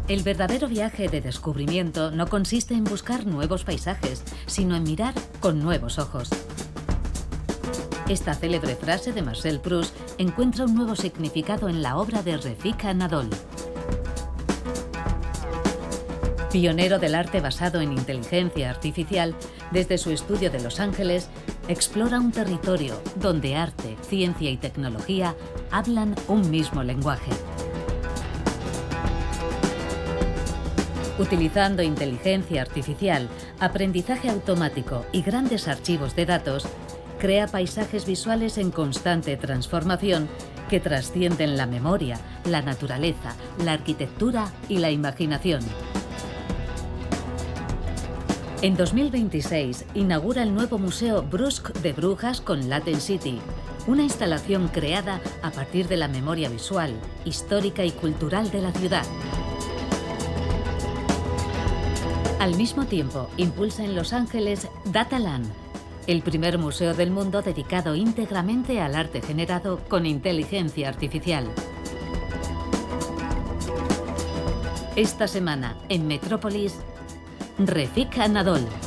El verdadero viaje de descubrimiento no consiste en buscar nuevos paisajes, sino en mirar con nuevos ojos. Esta célebre frase de Marcel Proust encuentra un nuevo significado en la obra de Refik Anadol. Pionero del arte basado en inteligencia artificial, desde su estudio de Los Ángeles, explora un territorio donde arte, ciencia y tecnología hablan un mismo lenguaje. Utilizando inteligencia artificial, aprendizaje automático y grandes archivos de datos, crea paisajes visuales en constante transformación que trascienden la memoria, la naturaleza, la arquitectura y la imaginación. En 2026 inaugura el nuevo Museo Brusk de Brujas con Latin City, una instalación creada a partir de la memoria visual, histórica y cultural de la ciudad. Al mismo tiempo, impulsa en Los Ángeles Dataland, el primer museo del mundo dedicado íntegramente al arte generado con inteligencia artificial. Esta semana, en Metrópolis, Refik Anadol.